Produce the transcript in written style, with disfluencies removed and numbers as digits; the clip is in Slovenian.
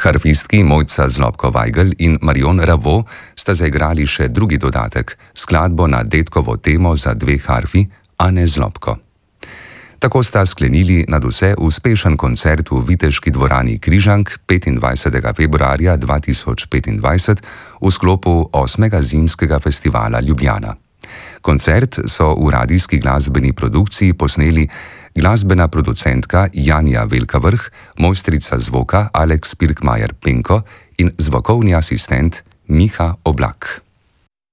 Harfistki Mojca Zlobko-Vajgl in Marion Ravo sta zaigrali še drugi dodatek, skladbo na dedkovo temo za dve harfi Ane Zlobko. Tako sta sklenili nadvse uspešen koncert v Viteški dvorani Križank 25. februarja 2025 v sklopu 8. zimskega festivala Ljubljana. Koncert so v radijski glasbeni produkciji posneli glasbena producentka Janja Velkavrh, mojstrica zvoka Alex Pirkmajer Penko in zvokovni asistent Miha Oblak.